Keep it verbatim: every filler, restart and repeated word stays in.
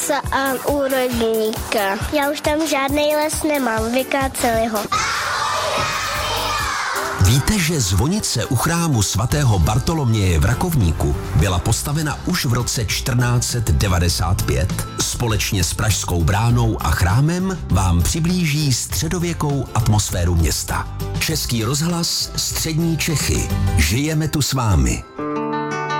a úrodníka. Já už tam žádnej les nemám, vykáceli ho. Víte, že zvonice u chrámu svatého Bartoloměje v Rakovníku byla postavena už v roce čtrnáct set devadesát pět? Společně s Pražskou bránou a chrámem vám přiblíží středověkou atmosféru města. Český rozhlas, Střední Čechy. Žijeme tu s vámi.